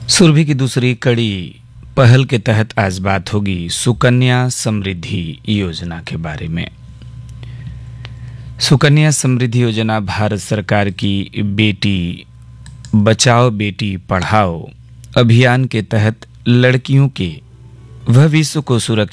सुरभि की दूसरी कड़ी पहल के तहत आज बात होगी सुकन्या समृद्धि योजना के बारे में। सुकन्या समृद्धि योजना भारत सरकार की बेटी बचाओ बेटी पढ़ाओ अभियान के तहत लड़कियों के भविष्य को सुरक्षित